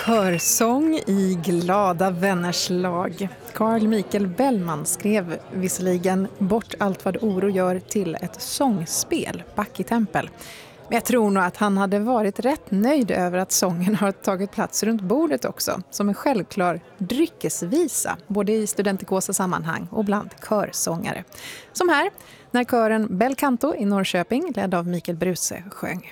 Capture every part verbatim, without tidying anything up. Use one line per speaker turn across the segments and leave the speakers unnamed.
Körsång i glada vänners lag. Carl Michael Bellman skrev visserligen Bort allt vad oro gör till ett sångspel, Backitempel. Men jag tror nog att han hade varit rätt nöjd över att sången har tagit plats runt bordet också. Som en självklar dryckesvisa, både i studentikosa sammanhang och bland körsångare. Som här, när kören Bel Canto i Norrköping, ledd av Mikael Bruse, sjöng.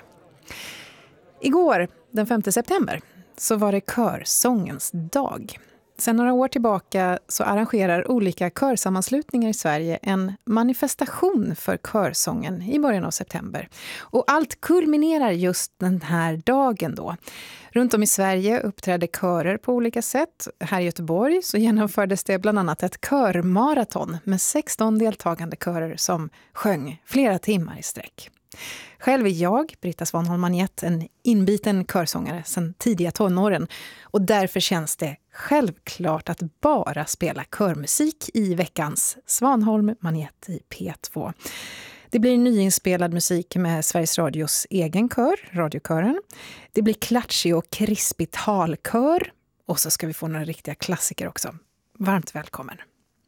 Igår, den femte september, så var det körsångens dag. Sedan några år tillbaka så arrangerar olika körsammanslutningar i Sverige en manifestation för körsången i början av september. Och allt kulminerar just den här dagen då. Runt om i Sverige uppträdde körer på olika sätt. Här i Göteborg så genomfördes det bland annat ett körmaraton med sexton deltagande körer som sjöng flera timmar i sträck. Själv är jag, Britta Svanholm Maniet, en inbiten körsångare sedan tidiga tonåren. Och därför känns det självklart att bara spela körmusik i veckans Svanholm Maniet i P två. Det blir nyinspelad musik med Sveriges Radios egen kör, radiokören. Det blir klatschig och krispig talkör. Och så ska vi få några riktiga klassiker också. Varmt välkommen!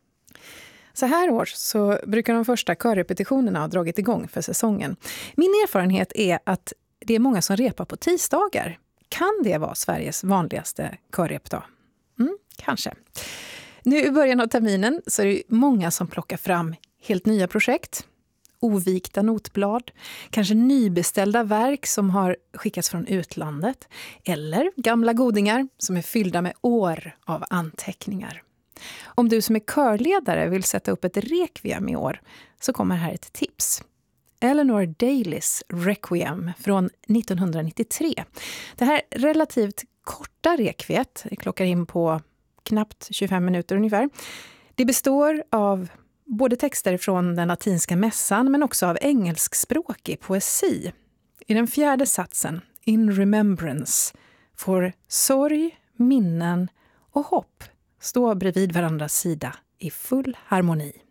Så här års så brukar de första körrepetitionerna ha dragit igång för säsongen. Min erfarenhet är att det är många som repar på tisdagar. Kan det vara Sveriges vanligaste körrepdag? Mm, kanske. Nu i början av terminen så är det många som plockar fram helt nya projekt. Ovikta notblad, kanske nybeställda verk som har skickats från utlandet. Eller gamla godingar som är fyllda med år av anteckningar. Om du som är körledare vill sätta upp ett rekviem i år så kommer här ett tips. Eleanor Dalys Requiem från nittonhundranittiotre. Det här relativt korta rekviet klockar in på knappt tjugofem minuter ungefär. Det består av både texter från den latinska mässan men också av engelskspråkig poesi. I den fjärde satsen, In Remembrance, får sorg, minnen och hopp stå bredvid varandras sida i full harmoni.